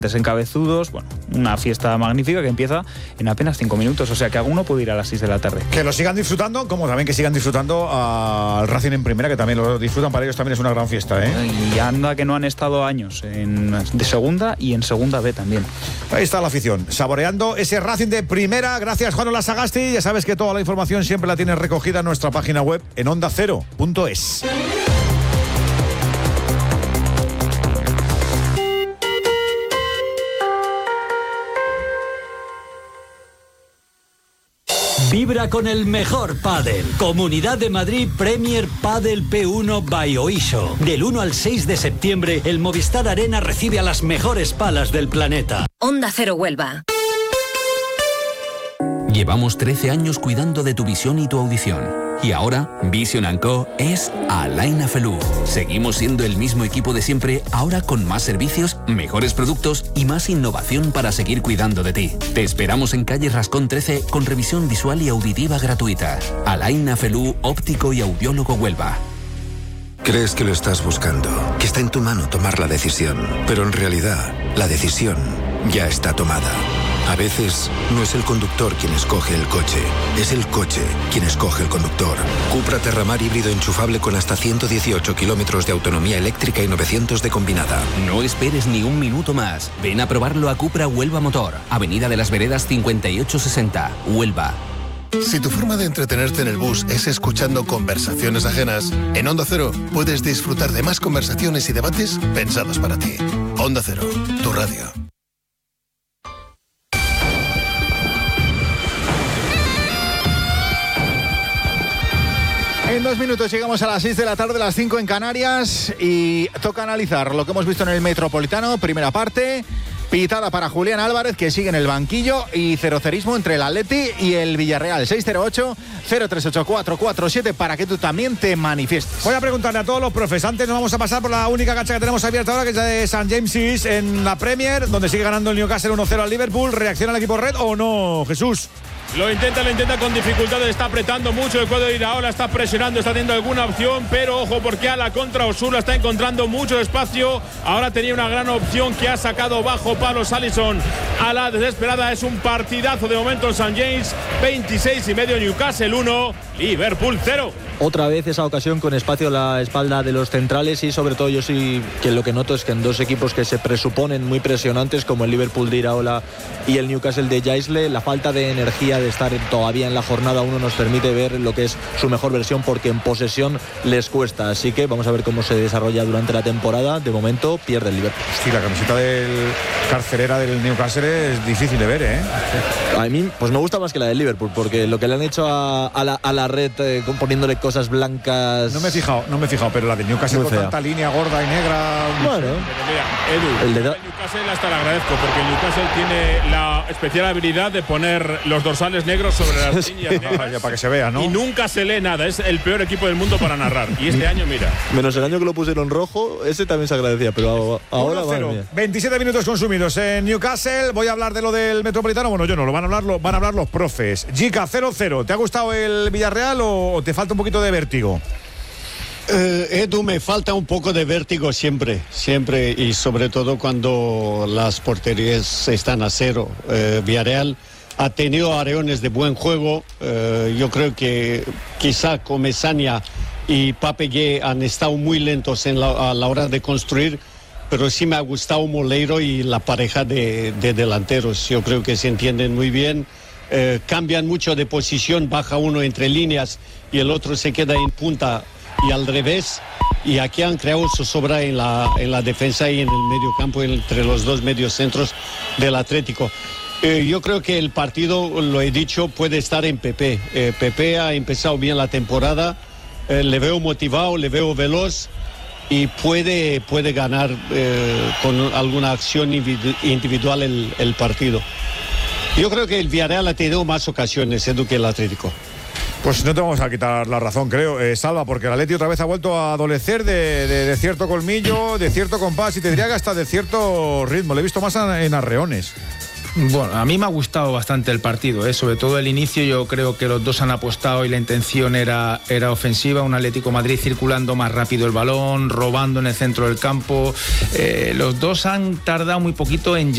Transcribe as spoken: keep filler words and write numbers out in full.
en Cabezudos, bueno, una fiesta magnífica que empieza en apenas cinco minutos, o sea que alguno puede ir a las seis de la tarde. Que lo sigan disfrutando, como también que sigan disfrutando al Racing en primera, que también lo disfrutan, para ellos también es una gran fiesta, ¿eh? Y anda que no han estado años en, de segunda y en segunda B también. Ahí está la afición, saboreando ese Racing de primera. Gracias, Juan Ola Sagasti. Ya sabes que toda la información siempre la tienes recogida en nuestra página web en onda cero punto es. Vibra con el mejor pádel. Comunidad de Madrid Premier Padel P uno by Oisho. Del uno al seis de septiembre, el Movistar Arena recibe a las mejores palas del planeta. Onda Cero Huelva. Llevamos trece años cuidando de tu visión y tu audición. Y ahora, Vision and Co es Alain Afflelou. Seguimos siendo el mismo equipo de siempre, ahora con más servicios, mejores productos y más innovación para seguir cuidando de ti. Te esperamos en calle Rascón trece con revisión visual y auditiva gratuita. Alain Afflelou, óptico y audiólogo Huelva. Crees que lo estás buscando, que está en tu mano tomar la decisión, pero en realidad, la decisión ya está tomada. A veces, no es el conductor quien escoge el coche, es el coche quien escoge el conductor. Cupra Terramar híbrido enchufable con hasta ciento dieciocho kilómetros de autonomía eléctrica y novecientos de combinada. No esperes ni un minuto más. Ven a probarlo a Cupra Huelva Motor, Avenida de las Veredas cincuenta y ocho sesenta, Huelva. Si tu forma de entretenerte en el bus es escuchando conversaciones ajenas, en Onda Cero puedes disfrutar de más conversaciones y debates pensados para ti. Onda Cero, tu radio. En dos minutos llegamos a las seis de la tarde, las cinco en Canarias, y toca analizar lo que hemos visto en el Metropolitano. Primera parte, pitada para Julián Álvarez, que sigue en el banquillo, y cerocerismo entre el Atleti y el Villarreal. seis cero ocho, cero tres ocho cuatro cuatro siete para que tú también te manifiestes. Voy a preguntarle a todos los profes. Antes nos vamos a pasar por la única cancha que tenemos abierta ahora, que es la de Saint James's en la Premier, donde sigue ganando el Newcastle uno cero al Liverpool. ¿Reacciona el equipo red o no, Jesús? Lo intenta, lo intenta con dificultades, está apretando mucho el cuadro de Iraola, está presionando, está teniendo alguna opción, pero ojo porque a la contra Osula está encontrando mucho espacio. Ahora tenía una gran opción que ha sacado bajo palos Alisson a la desesperada. Es un partidazo de momento en Saint James, veintiséis y medio Newcastle uno, Liverpool cero. Otra vez esa ocasión con espacio a la espalda de los centrales, y sobre todo yo sí que lo que noto es que en dos equipos que se presuponen muy presionantes como el Liverpool de Iraola y el Newcastle de Jaisle, la falta de energía de estar todavía en la jornada uno nos permite ver lo que es su mejor versión, porque en posesión les cuesta. Así que vamos a ver cómo se desarrolla durante la temporada. De momento pierde el Liverpool. Sí, la camiseta del carcelera del Newcastle es difícil de ver, ¿eh? A mí pues me gusta más que la del Liverpool, porque lo que le han hecho a, a, la, a la red eh, poniéndole cosas blancas. No me he fijado, no me he fijado, pero la de Newcastle con tanta línea gorda y negra. Bueno, mira, Edu, el de el Newcastle hasta le agradezco, porque el Newcastle tiene la especial habilidad de poner los dorsales negros sobre las líneas negras, ya, para que se vea, ¿no? Y nunca se lee nada. Es el peor equipo del mundo para narrar. Y este año, mira. Menos el año que lo pusieron rojo, ese también se agradecía, pero ahora madre veintisiete minutos consumidos en Newcastle. Voy a hablar de lo del Metropolitano. Bueno, yo no, lo van a hablar, lo van a hablar los profes. Gica, cero cero. ¿Te ha gustado el Villarreal o te falta un poquito de vértigo? Eh, Edu, me falta un poco de vértigo siempre, siempre, y sobre todo cuando las porterías están a cero. Eh, Villarreal ha tenido areones de buen juego. Eh, yo creo que quizá Comesaña y Papegué han estado muy lentos en la, a la hora de construir, pero sí me ha gustado Moleiro y la pareja de, de delanteros. Yo creo que se entienden muy bien. Eh, cambian mucho de posición, baja uno entre líneas y el otro se queda en punta y al revés, y aquí han creado zozobra en la, en la defensa y en el medio campo entre los dos mediocentros del Atlético. Eh, yo creo que el partido, lo he dicho, puede estar en Pepe. Eh, Pepe ha empezado bien la temporada, eh, le veo motivado, le veo veloz y puede, puede ganar eh, con alguna acción individual el, el partido. Yo creo que el Villarreal ha tenido más ocasiones, Edu, que el Atlético. Pues no te vamos a quitar la razón, creo, eh, Salva, porque el Atleti otra vez ha vuelto a adolecer de, de, de cierto colmillo, de cierto compás, y te diría que hasta de cierto ritmo. Le he visto más en arreones. Bueno, a mí me ha gustado bastante el partido, ¿eh? Sobre todo el inicio. Yo creo que los dos han apostado y la intención era, era ofensiva. Un Atlético Madrid circulando más rápido el balón, robando en el centro del campo. Eh, los dos han tardado muy poquito en